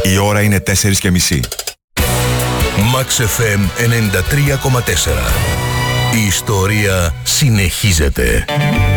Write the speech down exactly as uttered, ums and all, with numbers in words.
Η ώρα είναι τέσσερις και μισή. Max εφ εμ ενενήντα τρία κόμμα τέσσερα. Η ιστορία συνεχίζεται.